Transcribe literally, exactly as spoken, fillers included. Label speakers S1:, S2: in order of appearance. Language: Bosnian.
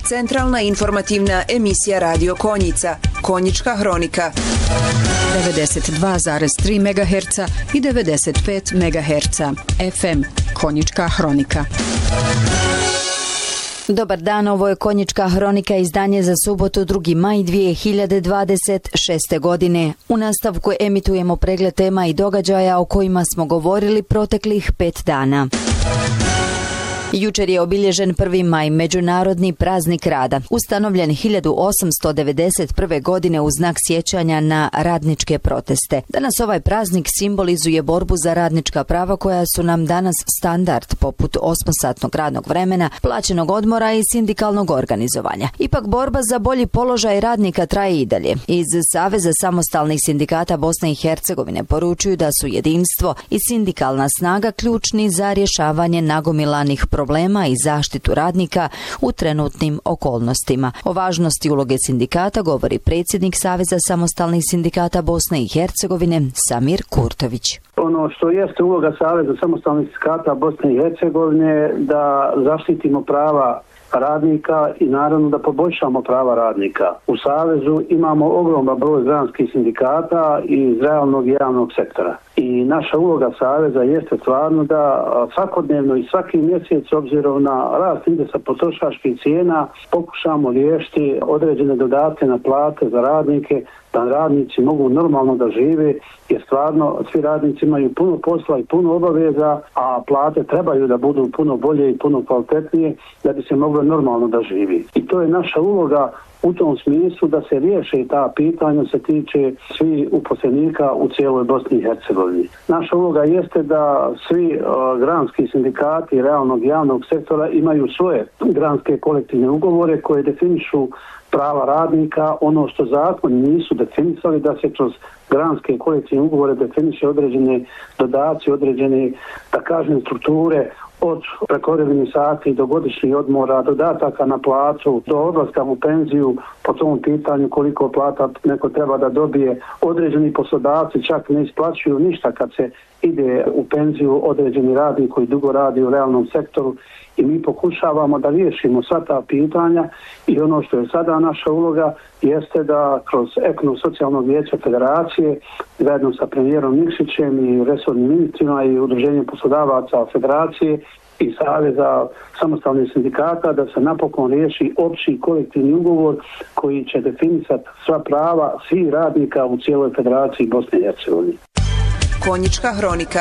S1: Centralna informativna emisija Radio Konjica, Konjička hronika.
S2: devedeset dva zarez tri megaherca i devedeset pet megaherca. F M, Konjička hronika.
S3: Dobar dan, ovo je Konjička hronika, izdanje za subotu drugi maj dvije hiljade dvadeset šeste. godine. U nastavku emitujemo pregled tema i događaja o kojima smo govorili proteklih pet dana. Jučer je obilježen prvi maj, međunarodni praznik rada, ustanovljen hiljadu osamsto devedeset prve. godine u znak sjećanja na radničke proteste. Danas ovaj praznik simbolizuje borbu za radnička prava koja su nam danas standard, poput osmosatnog radnog vremena, plaćenog odmora i sindikalnog organizovanja. Ipak borba za bolji položaj radnika traje i dalje. Iz Saveza samostalnih sindikata Bosne i Hercegovine poručuju da su jedinstvo i sindikalna snaga ključni za rješavanje nagomilanih problema i zaštitu radnika u trenutnim okolnostima. O važnosti uloge sindikata govori predsjednik Saveza samostalnih sindikata Bosne i Hercegovine Samir Kurtović.
S4: Ono što jeste uloga Saveza samostalnih sindikata Bosne i Hercegovine da zaštitimo prava radnika i naravno da poboljšamo prava radnika. U Savezu imamo ogroman broj granskih sindikata iz realnog i javnog sektora. I naša uloga Saveza jeste stvarno da svakodnevno i svaki mjesec, obzirom na rast indeksa potrošačkih cijena, pokušamo riješiti određene dodatke na plate za radnike, da radnici mogu normalno da žive, jer stvarno svi radnici imaju puno posla i puno obaveza, a plate trebaju da budu puno bolje i puno kvalitetnije da bi se moglo normalno da živi. I to je naša uloga u tom smislu da se riješe ta pitanja se tiče svi uposlenika u cijeloj Bosni i Hercegovini. Naša uloga jeste da svi uh, granski sindikati realnog javnog sektora imaju svoje granske kolektivne ugovore koje definišu prava radnika, ono što zakon nisu definisali, da se kroz granske kolektivne ugovore definiše određene dodaci, određene, da kažem, strukture od prekovremenih sati do godišnjih odmora, dodataka na plaću, do odlaska u penziju, po tom pitanju koliko plata neko treba da dobije. Određeni poslodavci čak ne isplaćuju ništa kad se ide u penziju određeni radnik koji dugo radi u realnom sektoru i mi pokušavamo da riješimo sva ta pitanja i ono što je sada naša uloga jeste da kroz Ekonomsko-socijalnog vijeća federacije zajedno sa premijerom Nikšićem i resornim ministrima i udruženjem poslodavaca federacije i Saveza samostalnih sindikata da se napokon riješi opći kolektivni ugovor koji će definisati sva prava svih radnika u cijeloj federaciji Bosne i Hercegovine.
S1: Konjička hronika.